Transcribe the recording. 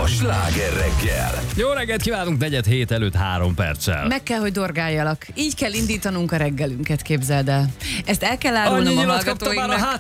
A Sláger reggel. Jó reggelt kívánunk, 4:07 előtt 3 perccel. Meg kell, hogy dorgáljalak. Így kell indítanunk a reggelünket, képzeld el. Ezt el kell árulnom a Annyi nyilat kaptam már a hallgatóinknak.